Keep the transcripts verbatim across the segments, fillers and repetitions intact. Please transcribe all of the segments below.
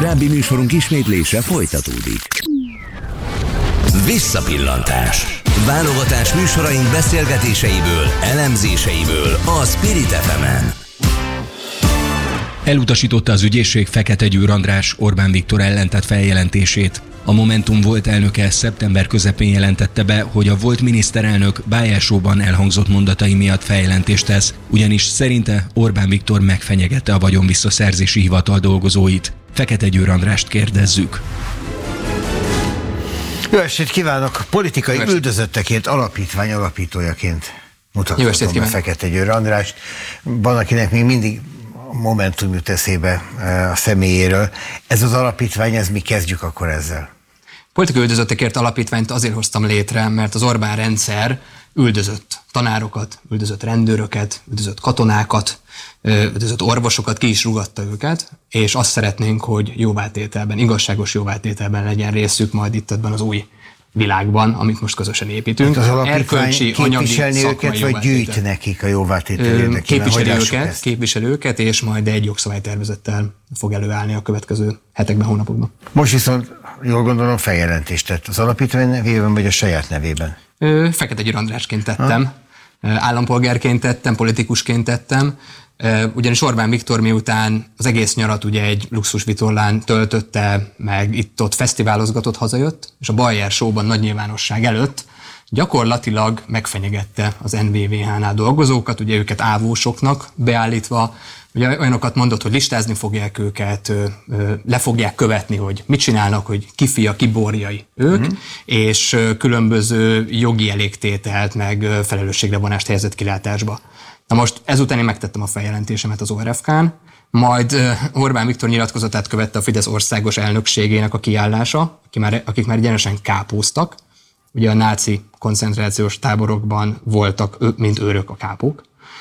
Korábbi műsorunk ismétlése folytatódik. Visszapillantás. Válogatás műsoraink beszélgetéseiből, elemzéseiből a Spirit ef emen. Elutasította az ügyészség Fekete Győr András Orbán Viktor ellen tett feljelentését. A Momentum volt elnöke szeptember közepén jelentette be, hogy a volt miniszterelnök Bayer Show-ban elhangzott mondatai miatt feljelentést tesz, ugyanis szerinte Orbán Viktor megfenyegette a vagyonvisszaszerzési hivatal dolgozóit. Fekete Győr Andrást kérdezzük. Jó estét kívánok! Politikai üldözöttekért alapítvány alapítójaként mutathatom be Fekete Győr Andrást. Van, akinek még mindig Momentum jut eszébe a személyéről. Ez az alapítvány, ez mi kezdjük akkor ezzel? Politikai üldözöttekért alapítványt azért hoztam létre, mert az Orbán rendszer üldözött tanárokat, üldözött rendőröket, üldözött katonákat, üldözött orvosokat, ki is rúgatta őket, és azt szeretnénk, hogy jóvátételben, igazságos jóvátételben legyen részük majd itt ebben az új világban, amit most közösen építünk. Hát az alapítvány képviselni őket, vagy gyűjt nekik a jóvátétel érdekében? Képviseli őket, képviseli őket, és majd egy jogszabálytervezettel fog előállni a következő hetekben, hónapokban. Most viszont jól gondolom feljelentést tett az alapítvány nevében, vagy a saját nevében? Fekete Győr Andrásként tettem, ha? állampolgárként tettem, politikusként tettem, ugyanis Orbán Viktor miután az egész nyarat ugye egy luxusvitorlán töltötte, meg itt-ott fesztiválozgatott, hazajött, és a Bayer Show-ban nagy nyilvánosság előtt gyakorlatilag megfenyegette az en vé vé há-nál dolgozókat, ugye őket ávósoknak beállítva, ugye olyanokat mondott, hogy listázni fogják őket, le fogják követni, hogy mit csinálnak, hogy ki fia, ki borjai ők, mm-hmm. és különböző jogi elégtételt, meg felelősségre vonást helyezett kilátásba. Na most ezután én megtettem a feljelentésemet az o er ef ká-n, majd Orbán Viktor nyilatkozatát követte a Fidesz országos elnökségének a kiállása, akik már, akik már egyenesen kápóztak. Ugye a náci koncentrációs táborokban voltak, mint őrök a kápók.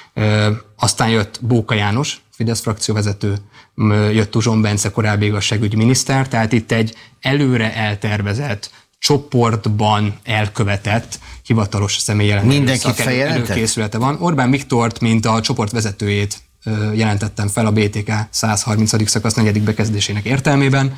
Aztán jött Bóka János, Fidesz frakcióvezető, jött Tuzson Bence, korábbi igazságügyi miniszter, tehát itt egy előre eltervezett, csoportban elkövetett hivatalos személyjelen előkészülete van. Orbán Viktort, mint a csoport vezetőjét jelentettem fel a bé té ká százharmincadik szakasz negyedik bekezdésének értelmében,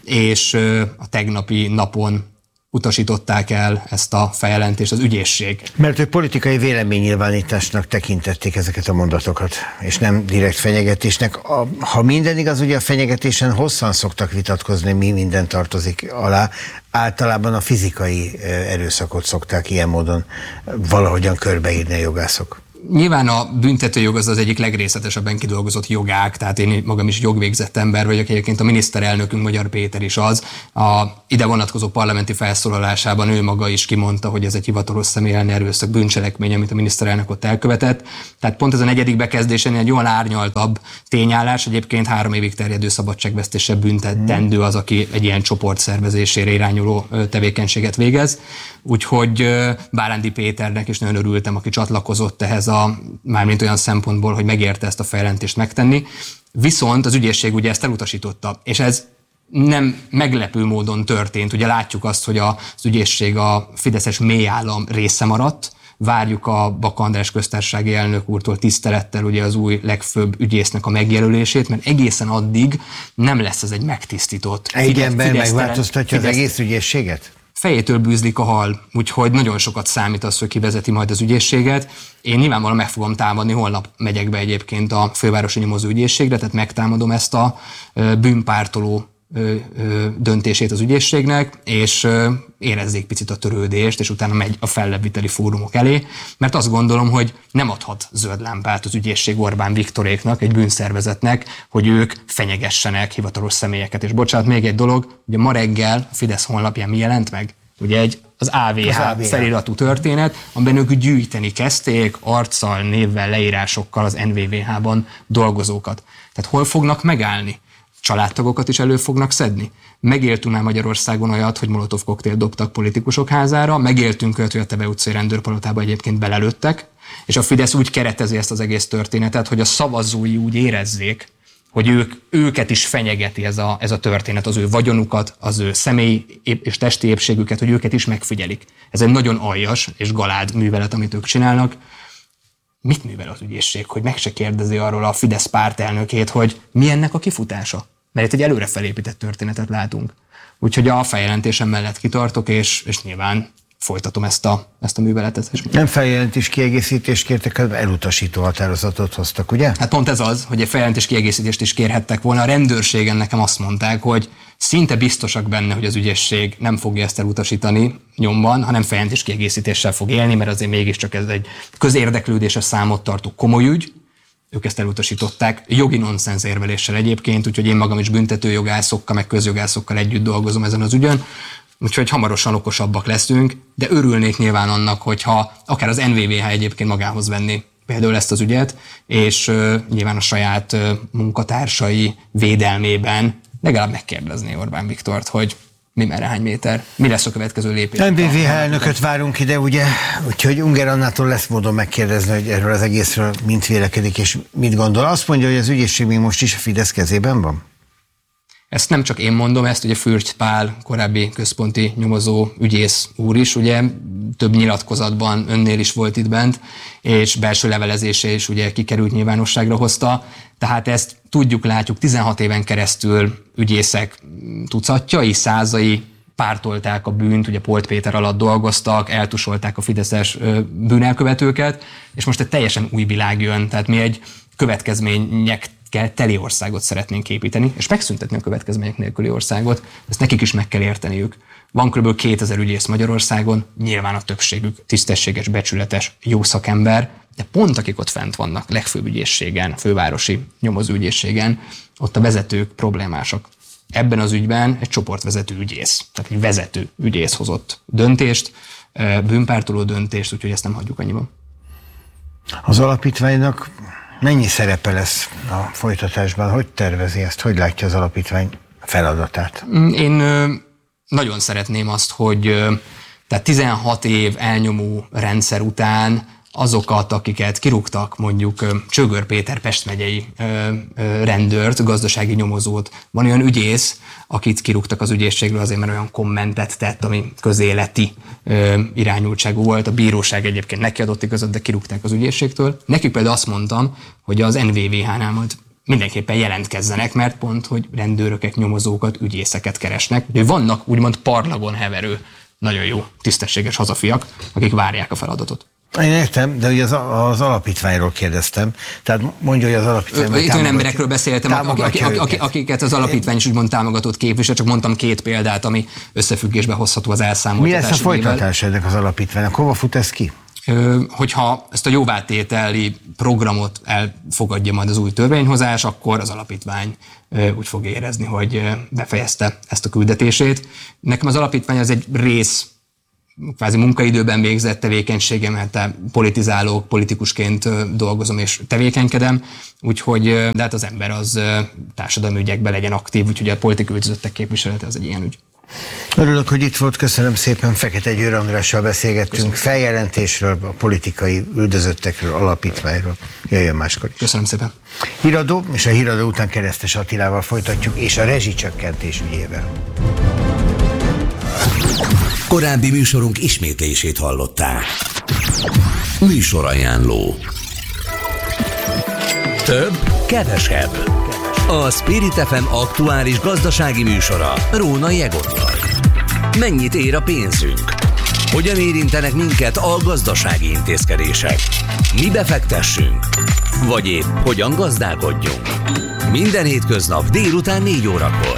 és a tegnapi napon utasították el ezt a feljelentést az ügyészség. Mert ők politikai véleménynyilvánításnak tekintették ezeket a mondatokat, és nem direkt fenyegetésnek. A, ha minden igaz, ugye a fenyegetésen hosszan szoktak vitatkozni, mi minden tartozik alá. Általában a fizikai erőszakot szokták ilyen módon valahogyan körbeírni a jogászok. Nyilván a büntetőjog az az egyik legrészletesebben kidolgozott jogág, tehát én magam is jogvégzett ember vagyok, egyébként a miniszterelnökünk Magyar Péter is az. A ide vonatkozó parlamenti felszólalásában ő maga is kimondta, hogy ez egy hivatalos személy elleni erőszak bűncselekmény, amit a miniszterelnök ott elkövetett. Tehát pont ez a negyedik bekezdésen egy jól árnyaltabb tényállás, egyébként három évig terjedő szabadságvesztéssel büntetendő az, aki egy ilyen csoport szervezésére irányuló tevékenységet végez. Úgyhogy Bárándi Péternek is nagyon örültem, aki csatlakozott ehhez a, mármint olyan szempontból, hogy megérte ezt a feljelentést megtenni. Viszont az ügyészség ugye ezt elutasította, és ez nem meglepő módon történt. Ugye látjuk azt, hogy az ügyészség a fideszes mélyállam része maradt, várjuk a Baka András köztársasági elnök úrtól tisztelettel ugye az új legfőbb ügyésznek a megjelölését, mert egészen addig nem lesz ez egy megtisztított. Egy ember megváltoztatja az egész ügyészséget? Fejétől bűzlik a hal, úgyhogy nagyon sokat számít az, hogy kivezeti majd az ügyészséget. Én nyilvánvalóan meg fogom támadni, holnap megyek be egyébként a fővárosi nyomozó ügyészségre, tehát megtámadom ezt a bűnpártoló döntését az ügyészségnek, és érezzék picit a törődést, és utána megy a fellebbviteli fórumok elé, mert azt gondolom, hogy nem adhat zöld lámpát az ügyészség Orbán Viktoréknak, egy bűnszervezetnek, hogy ők fenyegessenek hivatalos személyeket. És bocsánat, még egy dolog, ugye ma reggel a Fidesz honlapján mi jelent meg? Ugye egy az á vé há, az á vé há feliratú történet, amiben ők gyűjteni kezdték arccal, névvel, leírásokkal az en vé vé há-ban dolgozókat. Tehát hol fognak megállni? Családtagokat is elő fognak szedni. Megéltünk már Magyarországon olyat, hogy molotov koktélt dobtak politikusok házára, megéltünk olyat, hogy a Tebe utcai rendőrpalotába egyébként belelőttek, és a Fidesz úgy keretezi ezt az egész történetet, hogy a szavazói úgy érezzék, hogy ők, őket is fenyegeti ez a, ez a történet, az ő vagyonukat, az ő személyi és testi épségüket, hogy őket is megfigyelik. Ez egy nagyon aljas és galád művelet, amit ők csinálnak. Mit művel az ügyészség, hogy meg se kérdezi arról a Fidesz pártelnökét, hogy mi ennek a kifutása? mert itt egy előre felépített történetet látunk. Úgyhogy a feljelentésem mellett kitartok, és, és nyilván folytatom ezt a, ezt a műveletet. Nem feljelentés kiegészítést kértek, hanem elutasító határozatot hoztak, ugye? Hát pont ez az, hogy egy feljelentés kiegészítést is kérhettek volna. A rendőrségen nekem azt mondták, hogy szinte biztosak benne, hogy az ügyészség nem fogja ezt elutasítani nyomban, hanem feljelentés kiegészítéssel fog élni, mert azért mégiscsak ez egy közérdeklődéses számot tartó komoly ügy. Ők ezt elutasították, jogi nonsens érveléssel egyébként, úgyhogy én magam is büntetőjogászokkal, meg közjogászokkal együtt dolgozom ezen az ügyön. Úgyhogy hamarosan okosabbak leszünk, de örülnék nyilván annak, hogyha akár az en vé vé há egyébként magához venni például ezt az ügyet, és uh, nyilván a saját uh, munkatársai védelmében legalább megkérdezné Orbán Viktort, hogy mi merre, hány méter, mi lesz a következő lépés. en vé vé há elnököt várunk ide, ugye? Úgyhogy Unger Annától lesz módon megkérdezni, hogy erről az egészről mint vélekedik és mit gondol. Azt mondja, hogy az ügyészség még most is a Fidesz kezében van? Ezt nem csak én mondom, ezt ugye Fürth Pál, korábbi központi nyomozó ügyész úr is, ugye több nyilatkozatban önnél is volt itt bent, és belső levelezése is ugye kikerült, nyilvánosságra hozta. Tehát ezt tudjuk, látjuk, tizenhat éven keresztül ügyészek tucatjai, százai pártolták a bűnt, ugye Polt Péter alatt dolgoztak, eltusolták a fideszes bűnelkövetőket, és most egy teljesen új világ jön, tehát mi egy következmények teli országot szeretnénk építeni, és megszüntetni a következmények nélküli országot, ezt nekik is meg kell érteniük. Van kb. kétezer ügyész Magyarországon, nyilván a többségük tisztességes, becsületes, jó szakember, de pont akik ott fent vannak, legfőbb ügyészségen, fővárosi nyomozóügyészségen, ott a vezetők problémásak. Ebben az ügyben egy csoportvezető ügyész, tehát egy vezető ügyész hozott döntést, bűnpártoló döntést, úgyhogy ezt nem hagyjuk annyiban. Az alapítványnak mennyi szerepe lesz a folytatásban? Hogy tervezi ezt? Hogy látja az alapítvány feladatát? Én nagyon szeretném azt, hogy tehát tizenhat év elnyomó rendszer után azokat, akiket kirúgtak, mondjuk Csögör Péter Pest megyei rendőrt, gazdasági nyomozót, van olyan ügyész, akit kirúgtak az ügyészségről azért, mert olyan kommentet tett, ami közéleti irányultságú volt. A bíróság egyébként neki adott igazat, de kirúgták az ügyészségtől. Nekik például azt mondtam, hogy az en vé vé há-nál majd mindenképpen jelentkezzenek, mert pont, hogy rendőröket, nyomozókat, ügyészeket keresnek. Úgyhogy vannak úgymond parlagon heverő, nagyon jó, tisztességes hazafiak, akik várják a feladatot. Én értem, de ugye az, az alapítványról kérdeztem. Tehát mondja, hogy az alapítvány... Itt olyan emberekről beszéltem, akik, akik, akiket az alapítvány is úgymond támogatott képvisel, csak mondtam két példát, ami összefüggésbe hozható az elszámoltatás. Mi lesz a folytatás ennek az alapítványnak? Hova fut ez ki? Hogyha ezt a jóvátételi programot elfogadja majd az új törvényhozás, akkor az alapítvány úgy fog érezni, hogy befejezte ezt a küldetését. Nekem az alapítvány az egy rész, kvázi munkaidőben végzett tevékenységem, mert politizálok, politikusként dolgozom és tevékenykedem, úgyhogy de hát az ember az társadalmi ügyekben legyen aktív, úgyhogy a politikai üldözöttek képviselete az egy ilyen ügy. Örülök, hogy itt volt, köszönöm szépen, Fekete Győr Andrással beszélgettünk, köszönöm. Feljelentésről, a politikai üldözöttekről, alapítványról. Jöjjön máskor is. Köszönöm szépen. Híradó, és a híradó után Keresztes Attilával folytatjuk, és a rezsicsökkentés ügyével. Korábbi műsorunk ismétlését hallották. Műsorajánló. Több, kevesebb. A Spirit ef em aktuális gazdasági műsora Rónai Egottal. Mennyit ér a pénzünk? Hogyan érintenek minket a gazdasági intézkedések? Mi befektessünk? Vagy épp hogyan gazdálkodjunk? Minden hétköznap délután négy órakor.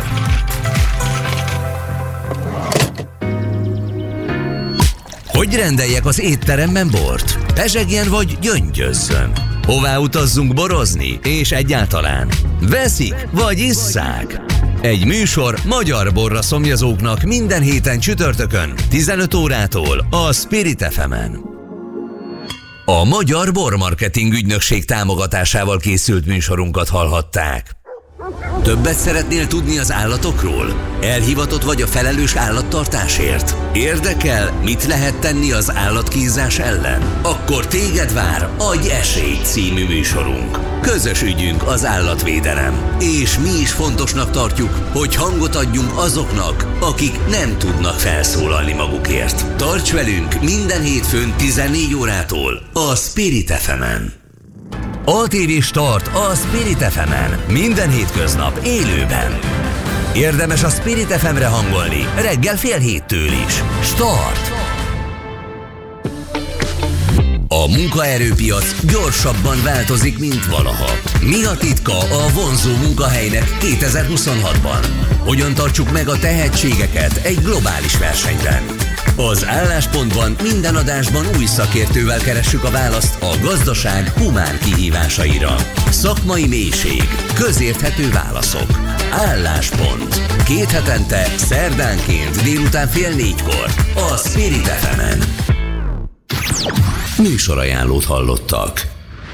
Hogy rendeljek az étteremben bort? Pezsegjen vagy gyöngyözzön? Hová utazzunk borozni? És egyáltalán? Veszik vagy isszák? Egy műsor magyar borra szomjazóknak minden héten csütörtökön tizenöt órától a Spirit ef emen. A Magyar Bormarketing Ügynökség támogatásával készült műsorunkat hallhatták. Többet szeretnél tudni az állatokról? Elhivatott vagy a felelős állattartásért? Érdekel, mit lehet tenni az állatkínzás ellen? Akkor téged vár Adj esélyt című műsorunk. Közös ügyünk az állatvédelem, és mi is fontosnak tartjuk, hogy hangot adjunk azoknak, akik nem tudnak felszólalni magukért. Tarts velünk minden hétfőn tizennégy órától a Spirit ef emen. á té vé Start a Spirit ef emen. Minden hétköznap élőben. Érdemes a Spirit ef emre hangolni, reggel fél héttől is. Start! A munkaerőpiac gyorsabban változik, mint valaha. Mi a titka a vonzó munkahelynek kétezer-huszonhatban? Hogyan tartsuk meg a tehetségeket egy globális versenyben? Az Álláspontban minden adásban új szakértővel keressük a választ a gazdaság humán kihívásaira. Szakmai mélység, közérthető válaszok. Álláspont. Két hetente, szerdánként délután fél négykor a Spirit ef emen. Műsorajánlót hallottak.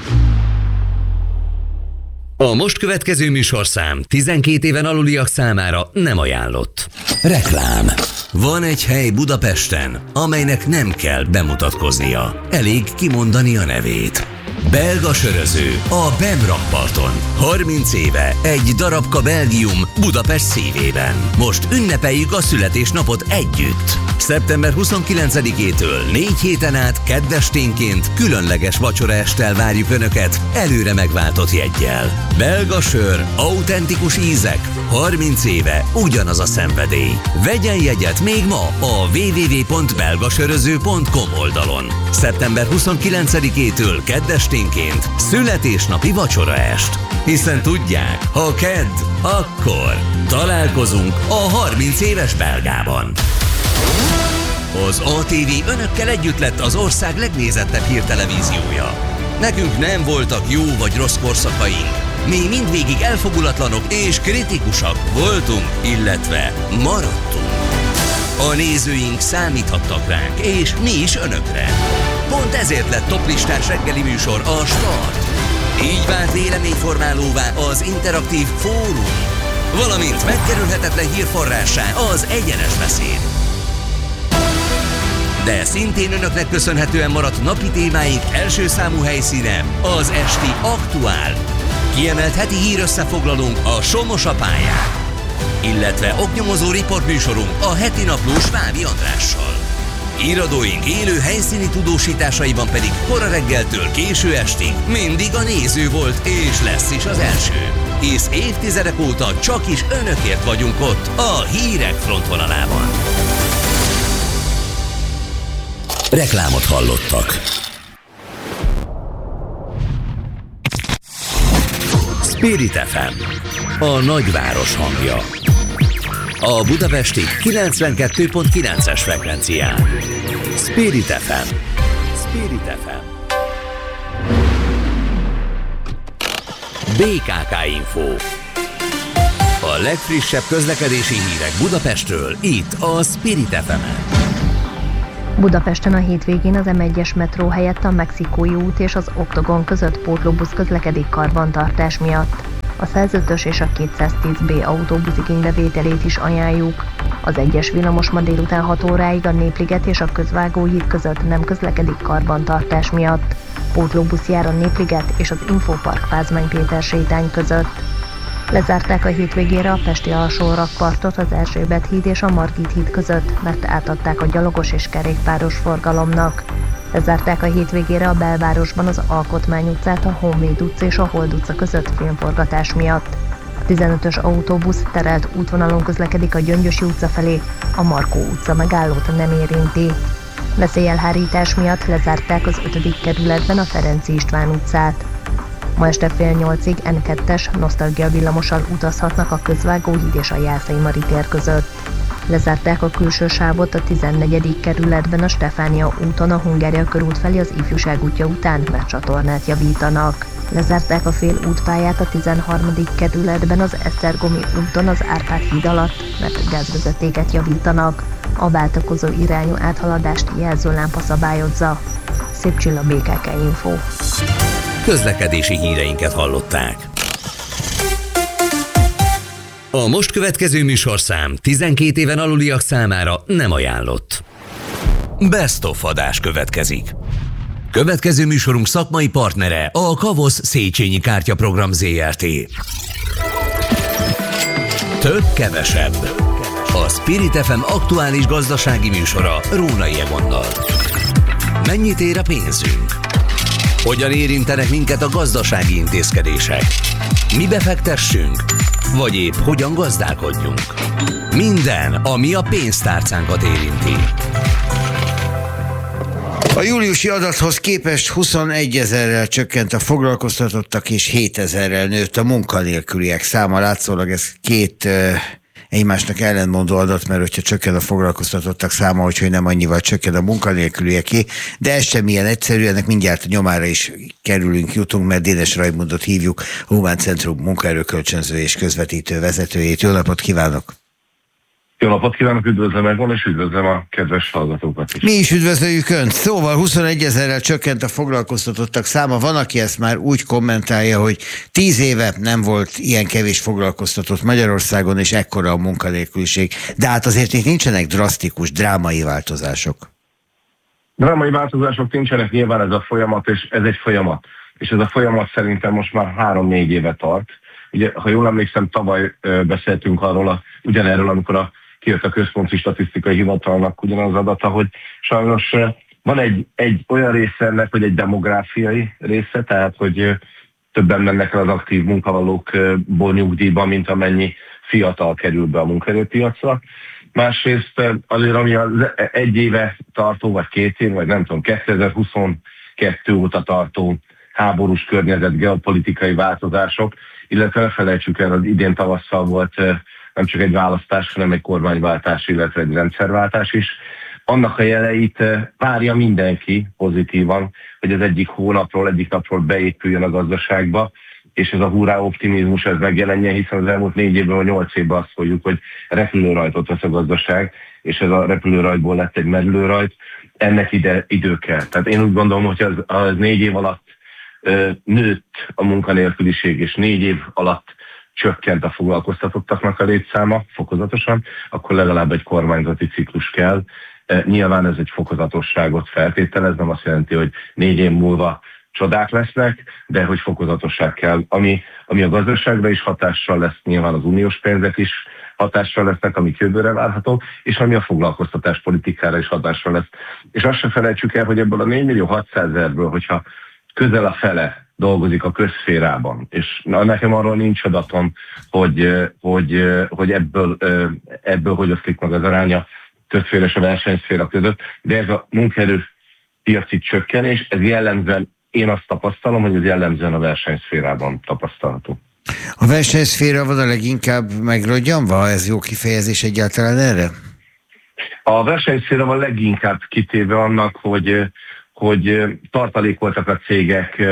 A most következő műsorszám tizenkét éven aluliak számára nem ajánlott. Reklám. Van egy hely Budapesten, amelynek nem kell bemutatkoznia. Elég kimondani a nevét. Belga söröző a Bem rakparton. harminc éve egy darabka Belgium Budapest szívében. Most ünnepeljük a születésnapot együtt. szeptember huszonkilencedikétől négy héten át keddesténként különleges vacsoraesttel várjuk Önöket előre megváltott jeggyel. Belga sör, autentikus ízek, harminc éve ugyanaz a szenvedély. Vegyen jegyet még ma a double-u double-u double-u pont belgasöröző pont com oldalon. szeptember huszonkilencedikétől keddesténként születésnapi vacsoraest. Hiszen tudják, ha kedd, akkor találkozunk a harminc éves Belgában. Az á té vé Önökkel együtt lett az ország legnézettebb hírtelevíziója. Nekünk nem voltak jó vagy rossz korszakaink. Mi mindvégig elfogulatlanok és kritikusak voltunk, illetve maradtunk. A nézőink számíthattak ránk, és mi is Önökre. Pont ezért lett toplistás reggeli műsor a Start. Így vált véleményformálóvá az interaktív fórum, valamint megkerülhetetlen hírforrássá az egyenes beszéd. De szintén Önöknek köszönhetően maradt napi témáink első számú helyszíne az esti Aktuál. Kiemelt heti hírösszefoglalónk a Somos a pályán, illetve oknyomozó riportműsorunk a heti napló Svábi Andrással. Íradóink élő helyszíni tudósításaiban pedig kora reggeltől késő estig mindig a néző volt és lesz is az első. Hisz évtizedek óta csak is Önökért vagyunk ott a hírek frontvonalában. Reklámot hallottak. Spirit ef em, a nagyváros hangja. A budapesti kilencvenkettő pont kilences frekvencián. Spirit ef em. Spirit ef em. bé ká ká Info. A legfrissebb közlekedési hírek Budapestről, itt a Spirit ef emen. Budapesten a hétvégén az em egyes metró helyett a Mexikói út és az Oktogon között pótlóbusz közlekedik karbantartás miatt. A százötös és a kétszáztíz bé autóbusz igénybevételét is ajánljuk. Az egyes villamos ma délután hat óráig a Népliget és a Közvágóhíd között nem közlekedik karbantartás miatt. Pótlóbusz jár a Népliget és az Infopark Pázmány Péter sétány között. Lezárták a hétvégére a pesti alsórakpartot az Erzsébet híd és a Margit híd között, mert átadták a gyalogos és kerékpáros forgalomnak. Lezárták a hétvégére a belvárosban az Alkotmány utcát, a Honvéd utca és a Hold utca között filmforgatás miatt. A tizenötös autóbusz terelt útvonalon közlekedik a Gyöngyösi utca felé, a Markó utca megállót nem érinti. Veszélyelhárítás miatt lezárták az ötödik kerületben a Ferenczy István utcát. Ma este fél nyolcig en kettes nosztalgia villamossal utazhatnak a Közvágóhíd és a Jászai Mari tér között. Lezárták a külső sávot a tizennegyedik kerületben a Stefánia úton a Hungária körút felé az Ifjúság útja után, mert csatornát javítanak. Lezárták a fél útpályát a tizenharmadik kerületben az Esztergomi úton az Árpád híd alatt, mert gázvezetéket javítanak. A váltakozó irányú áthaladást jelzőlámpa szabályozza. Szép Csilla, bé ká ká Info. Közlekedési híreinket hallották. A most következő műsorszám tizenkét éven aluliak számára nem ajánlott. Best of adás következik. Következő műsorunk szakmai partnere a Kavosz Széchenyi Kártyaprogram zé er té. Több kevesebb. A Spirit ef em aktuális gazdasági műsora Rónai Egonnal. Mennyit ér a pénzünk? Hogyan érintenek minket a gazdasági intézkedések? Mi befektessünk? Vagy épp hogyan gazdálkodjunk? Minden, ami a pénztárcánkat érinti. A júliusi adathoz képest huszonegyezerrel csökkent a foglalkoztatottak, és hétezerrel nőtt a munkanélküliek száma. Látszólag ez két uh, egymásnak ellentmondó adat, mert hogyha csökken a foglalkoztatottak száma, úgyhogy nem annyival csökken a munkanélkülieké, de ez sem ilyen egyszerű, ennek mindjárt a nyomára is kerülünk, jutunk, mert Dénes Rajmundot hívjuk, a Humán Centrum munkaerőkölcsönző és közvetítő vezetőjét. Jó napot kívánok! Jó napot kívánok, üdvözlöm megvan, és üdvözlöm a kedves hallgatókat is. Mi is üdvözöljük Önt. Szóval huszonegyezerrel csökkent a foglalkoztatottak száma. Van, aki ezt már úgy kommentálja, hogy tíz éve nem volt ilyen kevés foglalkoztatott Magyarországon, és ekkora a munkanélküliség. De hát azért itt nincsenek drasztikus, drámai változások. Drámai változások nincsenek, nyilván ez a folyamat, és ez egy folyamat. És ez a folyamat szerintem most már három-négy éve tart. Ugye, ha jól emlékszem, tavaly ö, beszéltünk arról, a, ugyanerről, amikor a kijött a Központi Statisztikai Hivatalnak ugyanaz adata, hogy sajnos van egy, egy olyan része ennek, hogy egy demográfiai része, tehát hogy többen mennek el az aktív munkavállalókból nyugdíjba, mint amennyi fiatal kerül be a munkaerőpiacra. Másrészt azért, ami az egy éve tartó, vagy két év, vagy nem tudom, kétezer-huszonkettő óta tartó háborús környezet, geopolitikai változások, illetve ne felejtsük el, az idén tavasszal volt nem csak egy választás, hanem egy kormányváltás, illetve egy rendszerváltás is. Annak a jeleit várja mindenki pozitívan, hogy az egyik hónapról, egyik napról beépüljön a gazdaságba, és ez a hurrá optimizmus ez megjelenjen, hiszen az elmúlt négy évben vagy nyolc évben azt mondjuk, hogy repülőrajtot vesz a gazdaság, és ez a repülőrajtból lett egy merülőrajt, ennek ide idő kell. Tehát én úgy gondolom, hogy az, az négy év alatt ö, nőtt a munkanélküliség, és négy év alatt csökkent a foglalkoztatottaknak a létszáma fokozatosan, akkor legalább egy kormányzati ciklus kell. Nyilván ez egy fokozatosságot feltételez, nem azt jelenti, hogy négy év múlva csodák lesznek, de hogy fokozatosság kell, ami, ami a gazdaságra is hatással lesz, nyilván az uniós pénzek is hatással lesznek, amik jövőre várhatók, és ami a foglalkoztatás politikára is hatással lesz. És azt se felejtsük el, hogy ebből a négy millió hatszázezerből, hogyha közel a fele dolgozik a közszférában, és nekem arról nincs adatom, hogy, hogy, hogy ebből, ebből hogy oszlik meg az aránya közszféra és a versenyszféra között, de ez a munkaerő piaci csökkenés, ez jellemzően, én azt tapasztalom, hogy ez jellemzően a versenyszférában tapasztalható. A versenyszféra van a leginkább megrodjanva, ha ez jó kifejezés egyáltalán erre? A versenyszféra van leginkább kitéve annak, hogy, hogy tartalékoltak a cégek,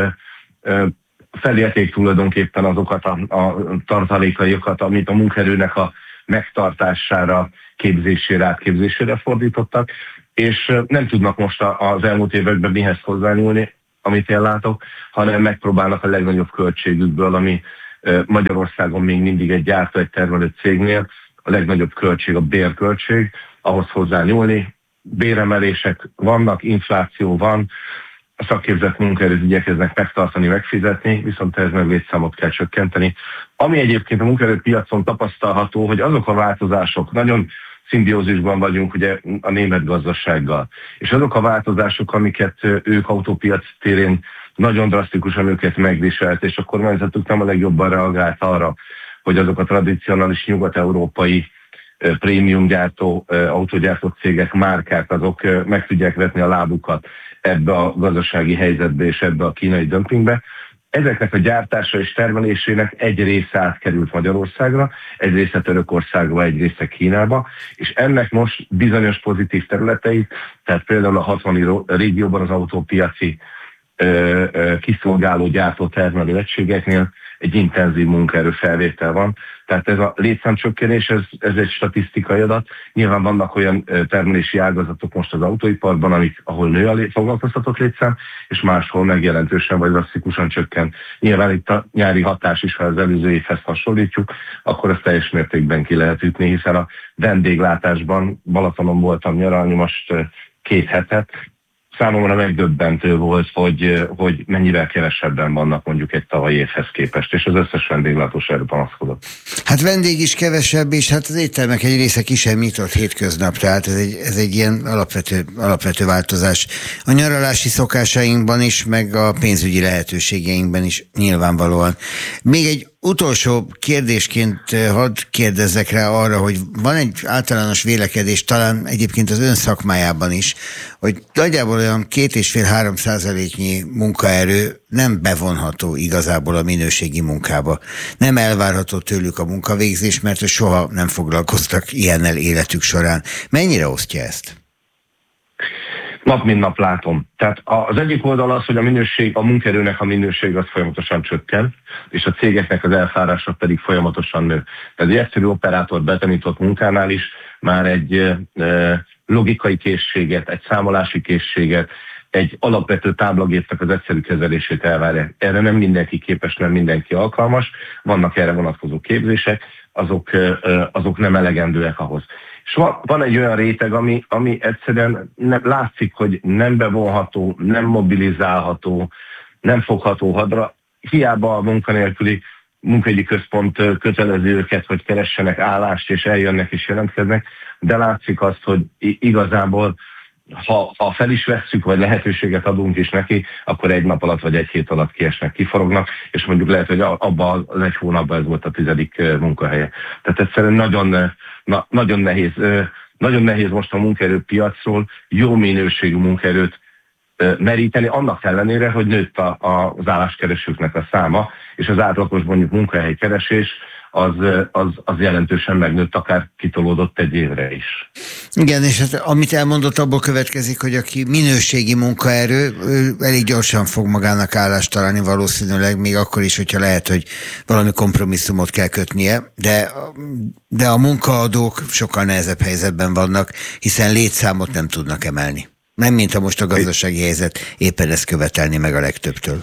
felérték tulajdonképpen azokat a, a tartalékaikat, amit a munkaerőnek a megtartására, képzésére, átképzésére fordítottak, és nem tudnak most az elmúlt években mihez hozzányúlni, amit én látok, hanem megpróbálnak a legnagyobb költségükből, ami Magyarországon még mindig egy gyártó, egy termelő cégnél, a legnagyobb költség a bérköltség, ahhoz hozzányúlni. Béremelések vannak, infláció van, a szakképzett munkaerőt igyekeznek megtartani, megfizetni, viszont ehhez meg létszámot kell csökkenteni. Ami egyébként a munkaerőpiacon tapasztalható, hogy azok a változások, nagyon szimbiózisban vagyunk ugye a német gazdasággal, és azok a változások, amiket ők autópiac térén nagyon drasztikusan őket megviselt, és a kormányzatuk nem a legjobban reagált arra, hogy azok a tradicionális nyugat-európai prémium gyártó, autógyártó cégek, márkák, azok meg tudják vetni a lábukat ebbe a gazdasági helyzetbe és ebbe a kínai dömpingbe. Ezeknek a gyártása és termelésének egy része átkerült Magyarországra, egy része Törökországba, egy része Kínába, és ennek most bizonyos pozitív területeit, tehát például a hatvani régióban az autópiaci ö, ö, kiszolgáló gyártó termelő egységeknél egy intenzív munkaerő felvétel van. Tehát ez a létszámcsökkenés, ez, ez egy statisztikai adat. Nyilván vannak olyan termelési ágazatok most az autóiparban, amik, ahol nő a lé, foglalkoztatott létszám, és máshol meg jelentősen vagy drasztikusan csökken. Nyilván itt a nyári hatás is, ha az előző évhez hasonlítjuk, akkor ezt teljes mértékben ki lehet ütni, hiszen a vendéglátásban Balatonon voltam nyaralni most két hetet, számomra megdöbbentő volt, hogy, hogy mennyivel kevesebben vannak mondjuk egy tavalyi évhez képest, és az összes vendéglátós erre panaszkodott. Hát vendég is kevesebb, és hát az éttermek egy része ki sem nyitott hétköznap, tehát ez egy, ez egy ilyen alapvető, alapvető változás. A nyaralási szokásainkban is, meg a pénzügyi lehetőségeinkben is nyilvánvalóan. Még egy utolsó kérdésként hadd kérdezzek rá arra, hogy van egy általános vélekedés, talán egyébként az ön szakmájában is, hogy nagyjából olyan két és fél három százaléknyi munkaerő nem bevonható igazából a minőségi munkába. Nem elvárható tőlük a munkavégzés, mert soha nem foglalkoztak ilyennel életük során. Mennyire osztja ezt? Nap mint nap látom. Tehát az egyik oldal az, hogy a minőség, a munkaerőnek a minőség az folyamatosan csökken, és a cégeknek az elfárása pedig folyamatosan nő. Tehát egy egyszerű operátor betanított munkánál is már egy e, logikai készséget, egy számolási készséget, egy alapvető táblagépnek az egyszerű kezelését elvárja. Erre nem mindenki képes, nem mindenki alkalmas, vannak erre vonatkozó képzések, azok, e, azok nem elegendőek ahhoz. És van, van egy olyan réteg, ami, ami egyszerűen nem, látszik, hogy nem bevonható, nem mobilizálható, nem fogható hadra. Hiába a munkanélküli munkaügyi központ kötelező őket, hogy keressenek állást, és eljönnek és jelentkeznek, de látszik azt, hogy igazából ha, ha fel is vesszük, vagy lehetőséget adunk is neki, akkor egy nap alatt vagy egy hét alatt kiesnek, kiforognak, és mondjuk lehet, hogy abban az egy hónapban ez volt a tizedik munkahelye. Tehát egyszerűen nagyon, na, nagyon nehéz, nagyon nehéz most a munkaerőpiacról jó minőségű munkaerőt meríteni, annak ellenére, hogy nőtt a, a, az álláskeresőknek a száma, és az átlagos mondjuk munkahelykeresés az, az, az jelentősen megnőtt, akár kitolódott egy évre is. Igen, és hát, amit elmondott, abból következik, hogy aki minőségi munkaerő, ő elég gyorsan fog magának állást találni valószínűleg, még akkor is, hogyha lehet, hogy valami kompromisszumot kell kötnie, de, de a munkaadók sokkal nehezebb helyzetben vannak, hiszen létszámot nem tudnak emelni. Nem, mint ha most a gazdasági helyzet éppen ezt követelni meg a legtöbbtől.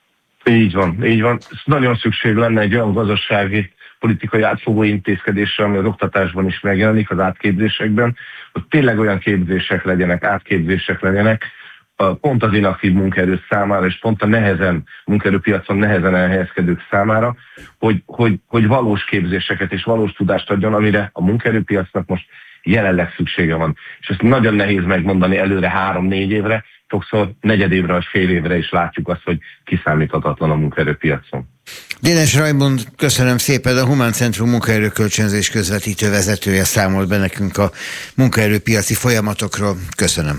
Így van, így van. Nagyon szükség lenne egy olyan gazdasági, politikai átfogó intézkedésre, ami az oktatásban is megjelenik, az átképzésekben, hogy tényleg olyan képzések legyenek, átképzések legyenek, pont az inaktív munkaerő számára, és pont a nehezen, munkaerőpiacon nehezen elhelyezkedők számára, hogy, hogy, hogy valós képzéseket és valós tudást adjon, amire a munkaerőpiacnak most jelenleg szüksége van. És ezt nagyon nehéz megmondani előre három-négy évre, sokszor negyedévre vagy fél évre is látjuk azt, hogy kiszámíthatatlan a munkaerőpiacon. Dénes Rajmund, köszönöm szépen, a Humán Centrum munkaerőkölcsönzés közvetítő vezetője számolt be nekünk a munkaerőpiaci folyamatokról. Köszönöm.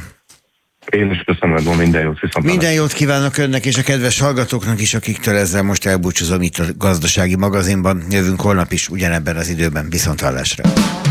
Én is köszönöm, minden jót. Viszont minden jót kívánok önnek és a kedves hallgatóknak is, akiktől ezzel most elbúcsúzom itt a Gazdasági Magazinban. Jövünk holnap is ugyanebben az időben. Viszonthallásra.